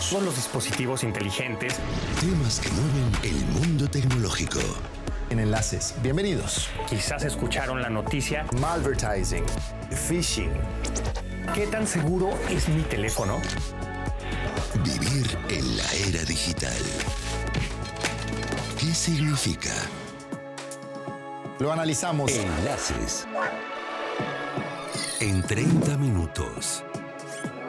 todos los dispositivos inteligentes. Temas que mueven el mundo tecnológico. En Enlaces. Bienvenidos. Quizás escucharon la noticia. Malvertising. Phishing. ¿Qué tan seguro es mi teléfono? Vivir en la era digital. ¿Qué significa? Lo analizamos. Enlaces. En 30 minutos.